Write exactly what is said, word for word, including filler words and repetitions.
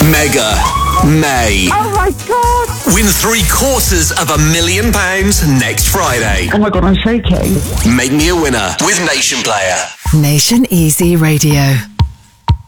Mega May. Oh my God! Win three quarters of a million pounds next Friday. Oh my God, I'm shaking. Make me a winner with Nation Player. Nation Easy Radio.